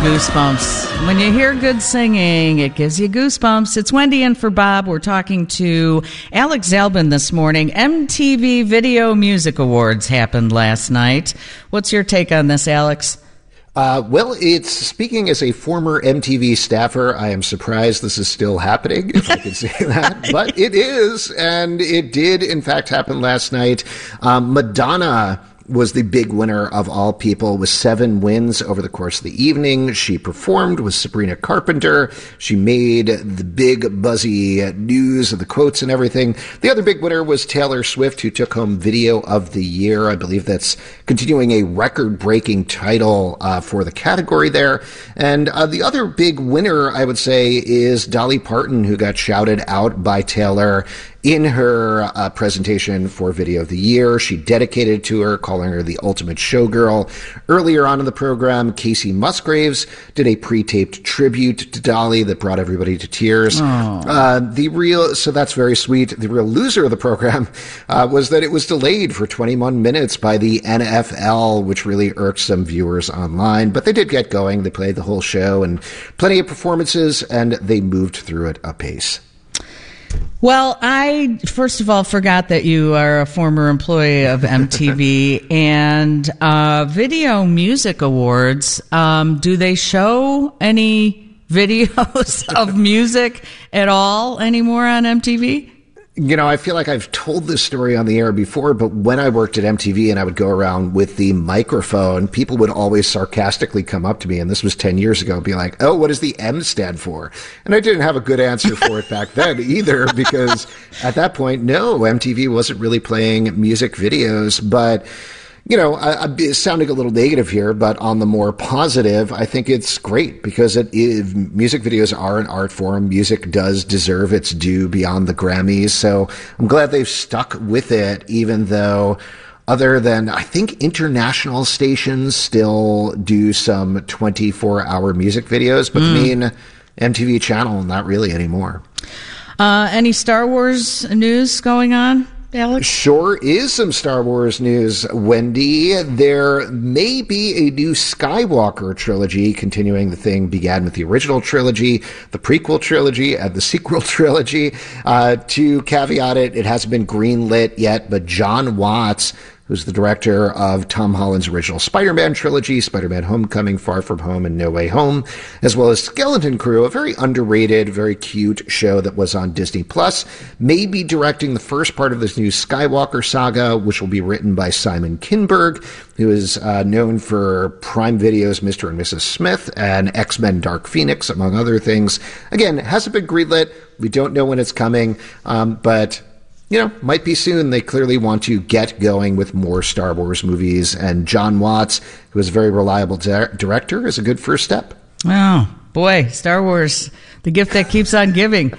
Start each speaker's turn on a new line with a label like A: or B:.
A: Goosebumps. When you hear good singing, it gives you goosebumps. It's Wendy in for Bob. We're talking to Alex Zalbin this morning. MTV Video Music Awards happened last night. What's your take on this, Alex?
B: Well, it's speaking as a former MTV staffer, I am surprised this is still happening, if I could say that, but it is, and it did, in fact, happen last night. Madonna was the big winner of all people with 7 wins over the course of the evening. She performed with Sabrina Carpenter. She made the big buzzy news of the quotes and everything. The other big winner was Taylor Swift, who took home Video of the Year. I believe that's continuing a record-breaking title for the category there. And the other big winner, I would say, is Dolly Parton, who got shouted out by Taylor in her presentation for Video of the Year. She dedicated to her, calling her the ultimate showgirl. Earlier on in the program, Casey Musgraves did a pre-taped tribute to Dolly that brought everybody to tears. So that's very sweet. The real loser of the program was that it was delayed for 21 minutes by the NFL, which really irked some viewers online. But they did get going. They played the whole show and plenty of performances, and they moved through it apace.
A: Well, I, first of all, forgot that you are a former employee of MTV. And Video Music Awards, do they show any videos of music at all anymore on MTV?
B: You know, I feel like I've told this story on the air before, but when I worked at MTV and I would go around with the microphone, people would always sarcastically come up to me, and this was 10 years ago, be like, oh, what does the M stand for? And I didn't have a good answer for it back then either, because at that point, no, MTV wasn't really playing music videos. But you know, I'm sounding a little negative here, but on the more positive, I think it's great because music videos are an art form. Music does deserve its due beyond the Grammys. So I'm glad they've stuck with it, even though other than, I think, international stations still do some 24-hour music videos, but the main MTV channel, not really anymore.
A: Any Star Wars news going on, Alex?
B: Sure is some Star Wars news, Wendy. There may be a new Skywalker trilogy, continuing the thing began with the original trilogy, the prequel trilogy, and the sequel trilogy. To caveat it, it hasn't been greenlit yet, but John Watts, who's the director of Tom Holland's original Spider-Man trilogy, Spider-Man Homecoming, Far From Home, and No Way Home, as well as Skeleton Crew, a very underrated, very cute show that was on Disney+, may be directing the first part of this new Skywalker saga, which will be written by Simon Kinberg, who is known for Prime Video's Mr. and Mrs. Smith and X-Men Dark Phoenix, among other things. Again, hasn't been greenlit. We don't know when it's coming, but you know, might be soon. They clearly want to get going with more Star Wars movies, and John Watts, who is a very reliable director, is a good first step.
A: Oh, boy, Star Wars, the gift that keeps on giving.